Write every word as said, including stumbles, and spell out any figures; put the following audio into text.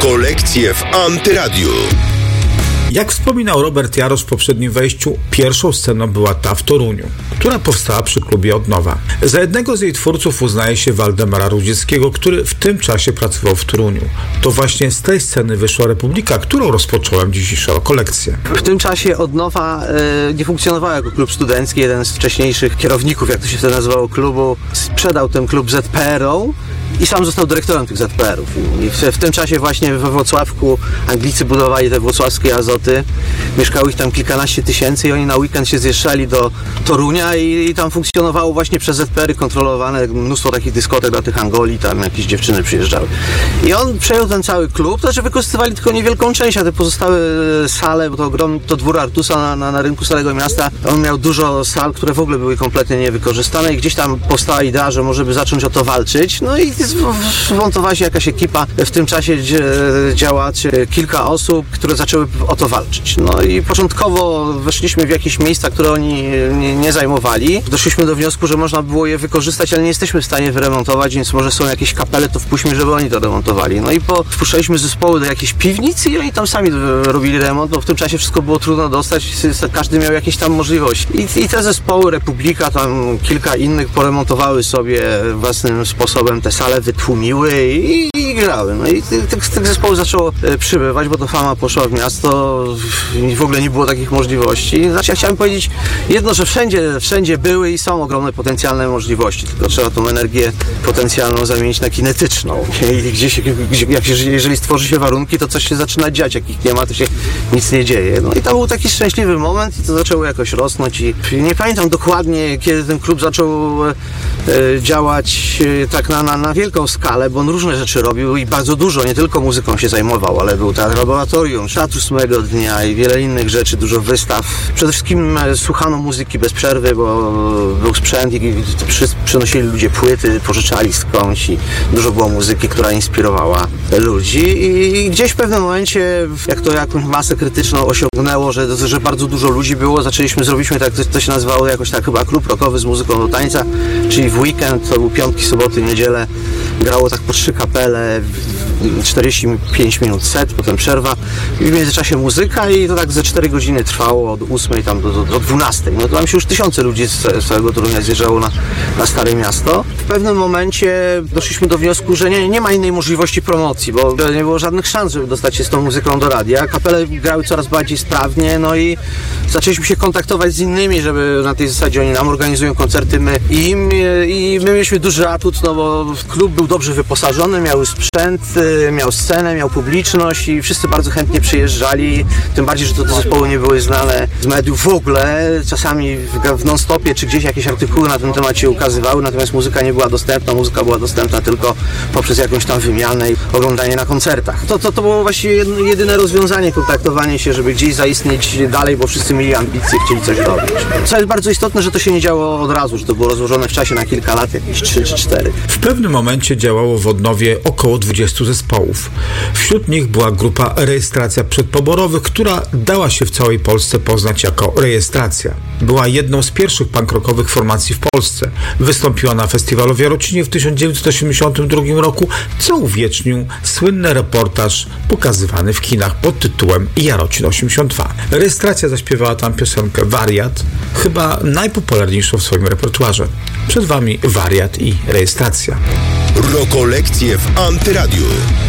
Rokolekcje w Antyradiu. Jak wspominał Robert Jarosz w poprzednim wejściu, pierwszą sceną była ta w Toruniu, która powstała przy klubie Odnowa. Za jednego z jej twórców uznaje się Waldemara Rudzieckiego, który w tym czasie pracował w Toruniu. To właśnie z tej sceny wyszła Republika, którą rozpocząłem dzisiejsze Rokolekcje. W tym czasie Odnowa e, nie funkcjonowała jako klub studencki. Jeden z wcześniejszych kierowników, jak to się wtedy nazywało, klubu, sprzedał ten klub Z P R-om i sam został dyrektorem tych Z P R-ów. I w, w tym czasie właśnie we Włocławku Anglicy budowali te włocławskie azoty. Mieszkało ich tam kilkanaście tysięcy i oni na weekend się zjeżdżali do Torunia i, i tam funkcjonowało właśnie przez Z P R-y kontrolowane mnóstwo takich dyskotek dla tych Angoli, tam jakieś dziewczyny przyjeżdżały. I on przejął ten cały klub, to znaczy wykorzystywali tylko niewielką część, a te pozostałe sale, bo to ogromny, to dwór Artusa na, na, na rynku Starego Miasta, on miał dużo sal, które w ogóle były kompletnie niewykorzystane i gdzieś tam powstała idea, że może by zacząć o to walczyć, no i zmontowała się jakaś ekipa, w tym czasie działać kilka osób, które zaczęły o to walczyć. No i początkowo weszliśmy w jakieś miejsca, które oni nie, nie zajmowali. Doszliśmy do wniosku, że można było je wykorzystać, ale nie jesteśmy w stanie wyremontować, więc może są jakieś kapele, to wpuśćmy, żeby oni to remontowali. No i po, wpuszczaliśmy zespoły do jakiejś piwnicy i oni tam sami robili remont, bo w tym czasie wszystko było trudno dostać, każdy miał jakieś tam możliwości. I, i te zespoły, Republika, tam kilka innych poremontowały sobie własnym sposobem te sale, wytłumiły i, i grały. No i tych, tych, tych zespołów zaczęło przybywać, bo to fama poszła w miasto i w ogóle nie było takich możliwości. Znaczy ja chciałem powiedzieć jedno, że wszędzie, wszędzie były i są ogromne potencjalne możliwości, tylko trzeba tą energię potencjalną zamienić na kinetyczną. I gdzieś, gdzie, jak, jeżeli stworzy się warunki, to coś się zaczyna dziać, jak ich nie ma, to się nic nie dzieje. No i to był taki szczęśliwy moment i to zaczęło jakoś rosnąć i nie pamiętam dokładnie, kiedy ten klub zaczął e, działać e, tak na, na, na wielką skalę, bo on różne rzeczy robił i bardzo dużo, nie tylko muzyką się zajmował, ale był teatr laboratorium, teatr ósmego dnia i wiele innych rzeczy, dużo wystaw. Przede wszystkim e, słuchano muzyki bez przerwy, bo był sprzęt i, i przy, przynosili ludzie płyty, pożyczali skądś i dużo było muzyki, która inspirowała ludzi i gdzieś w pewnym momencie, jak to jakąś masę krytyczną osiągnęło, że, że bardzo dużo ludzi było, zaczęliśmy, zrobiliśmy tak, to, to się nazywało jakoś tak chyba klub rockowy z muzyką do tańca, czyli w weekend, to był piątki, soboty, niedzielę, grało tak po trzy kapele, czterdzieści pięć minut set, potem przerwa i w międzyczasie muzyka i to tak ze cztery godziny trwało od ósmej tam do, do, do dwunastej. No to tam się już tysiące ludzi z, z całego Torunia zjeżdżało na, na Stare Miasto. W pewnym momencie doszliśmy do wniosku, że nie, nie ma innej możliwości promocji, bo nie było żadnych szans, żeby dostać się z tą muzyką do radia. Kapele grały coraz bardziej sprawnie, no i zaczęliśmy się kontaktować z innymi, żeby na tej zasadzie oni nam organizują koncerty, my im i my mieliśmy duży atut, no bo klub był dobrze wyposażony, miał sprzęt, miał scenę, miał publiczność i wszyscy bardzo chętnie przyjeżdżali, tym bardziej, że to te zespoły nie były znane z mediów w ogóle, czasami w, w non-stopie czy gdzieś jakieś artykuły na ten temat się ukazywały, natomiast muzyka nie była dostępna, muzyka była dostępna tylko poprzez jakąś tam wymianę i oglądanie na koncertach. To, to, to było właściwie jedyne rozwiązanie, kontaktowanie się, żeby gdzieś zaistnieć dalej, bo wszyscy mieli ambicje, chcieli coś robić. Co jest bardzo istotne, że to się nie działo od razu, że to było rozłożone w czasie na kilka lat, jakieś trzy czy cztery. W pewnym momencie działało w Odnowie około dwudziestu zespołów. Wśród nich była grupa Rejestracja Przedpoborowych, która dała się w całej Polsce poznać jako Rejestracja. Była jedną z pierwszych punk rockowych formacji w Polsce. Wystąpiła na festiwalu w Jarocinie w tysiąc dziewięćset osiemdziesiątym drugim roku, co uwiecznił słynny reportaż pokazywany w kinach pod tytułem Jarocin osiemdziesiąt dwa. Rejestracja zaśpiewała tam piosenkę Wariat, chyba najpopularniejszą w swoim repertuarze. Przed wami Wariat i Rejestracja. Rokolekcje w Antyradiu.